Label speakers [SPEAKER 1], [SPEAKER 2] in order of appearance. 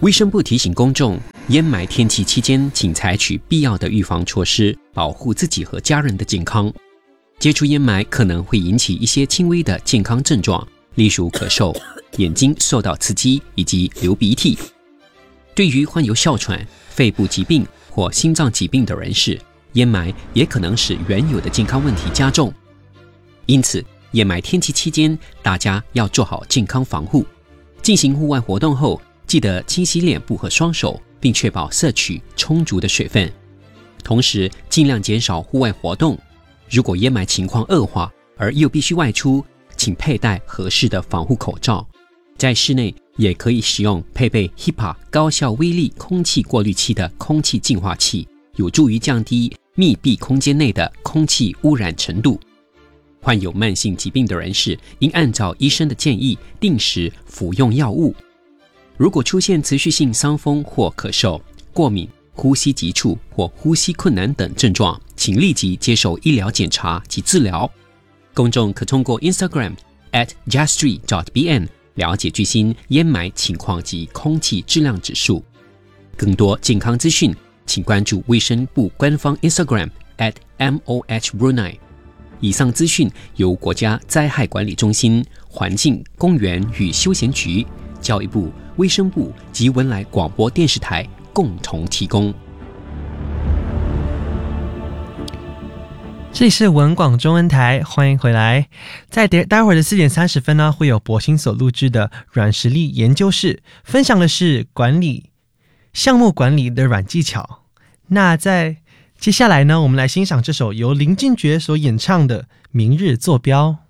[SPEAKER 1] 卫生部提醒公众，烟霾天气期间，请采取必要的预防措施，保护自己和家人的健康。接触烟霾可能会引起一些轻微的健康症状，例如咳嗽、眼睛受到刺激以及流鼻涕。对于患有哮喘、肺部疾病或心脏疾病的人士，烟霾也可能使原有的健康问题加重。因此，烟霾天气期间，大家要做好健康防护。进行户外活动后，记得清洗脸部和双手，并确保摄取充足的水分。同时，尽量减少户外活动。如果烟霾情况恶化，而又必须外出，请佩戴合适的防护口罩。在室内，也可以使用配备 HEPA 高效微粒空气过滤器的空气净化器，有助于降低密闭空间内的空气污染程度。患有慢性疾病的人士应按照医生的建议定时服用药物。如果出现持续性伤风或咳嗽、过敏、呼吸急促或呼吸困难等症状，请立即接受医疗检查及治疗。公众可通过 Instagram @juststreet.bn 了解最新烟霾情况及空气质量指数。更多健康资讯，请关注卫生部官方 Instagram @MOHBrunei。以上资讯由国家灾害管理中心、环境、公园与休闲局、教育部、卫生部及文莱广播电视台共同提供。
[SPEAKER 2] 这里是文广中文台，欢迎回来。在待会儿的4点30分呢，会有博兴所录制的软实力研究室，分享的是项目管理的软技巧。那在接下来呢，我们来欣赏这首由林俊杰所演唱的《明日坐标》。